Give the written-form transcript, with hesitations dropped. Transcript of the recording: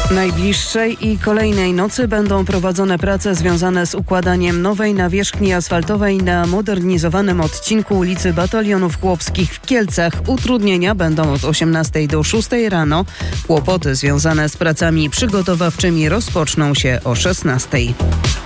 Najbliższej i kolejnej nocy będą prowadzone prace związane z układaniem nowej nawierzchni asfaltowej na modernizowanym odcinku ulicy Batalionów Chłopskich w Kielcach. Utrudnienia będą od 18 do 6 rano. Kłopoty związane z pracami przygotowawczymi rozpoczną się o 16.